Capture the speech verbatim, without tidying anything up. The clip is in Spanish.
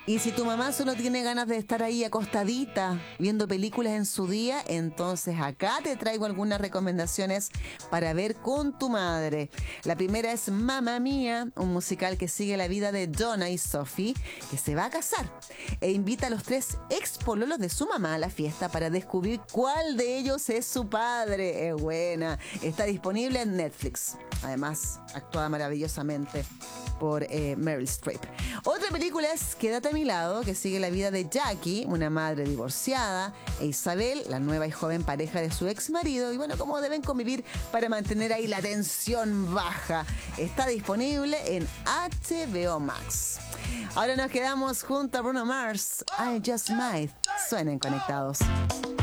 Y si tu mamá solo tiene ganas de estar ahí acostadita viendo películas en su día, entonces acá te traigo algunas recomendaciones para ver con tu madre. La primera es Mamma Mía, un musical que sigue la vida de Donna y Sophie, que se va a casar e invita a los tres ex pololos de su mamá a la fiesta para descubrir cuál de ellos es su padre. Es buena. Está disponible en Netflix. Además, actúa maravillosamente por eh, Meryl Streep. Otra película es Quédate a mi lado, que sigue la vida de Jackie, una madre divorciada, e Isabel, la nueva y joven pareja de su ex marido, y bueno, cómo deben convivir para mantener ahí la tensión baja. Está disponible en H B O Max. Ahora nos quedamos junto a Bruno Mars. I Just Might. Suenen conectados.